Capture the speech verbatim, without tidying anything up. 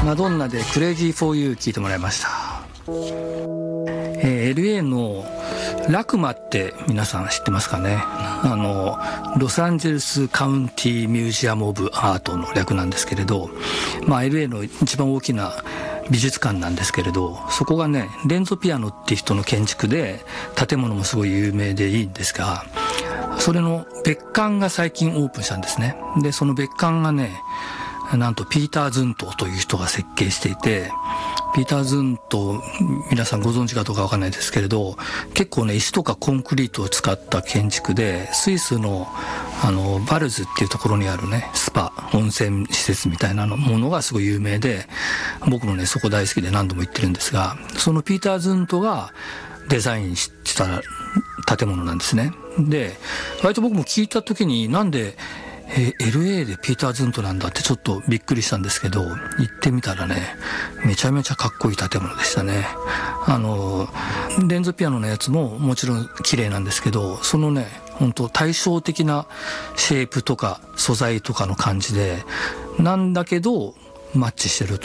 マドンナでクレイジーフォーユー聴いてもらいました。えー、エルエー のラクマって皆さん知ってますかね。あのロサンゼルスカウンティミュージアムオブアートの略なんですけれど、まあ エルエー の一番大きな美術館なんですけれど、そこがねレンゾ・ピアノっていう人の建築で、建物もすごい有名でいいんですが、それの別館が最近オープンしたんですね。でその別館がね、なんとピーター・ズントという人が設計していて、ピーター・ズント皆さんご存知かどうかわかんないですけれど、結構ね石とかコンクリートを使った建築で、スイスのあのバルズっていうところにあるねスパ温泉施設みたいなのものがすごい有名で、僕もねそこ大好きで何度も行ってるんですが、そのピーター・ズントがデザインした建物なんですね。で割と僕も聞いた時に、なんでえ エルエー でピーター・ズントなんだってちょっとびっくりしたんですけど、行ってみたらねめちゃめちゃかっこいい建物でしたね。あのレンゾピアノのやつももちろん綺麗なんですけど、そのね本当対照的なシェイプとか素材とかの感じでなんだけどマッチしてると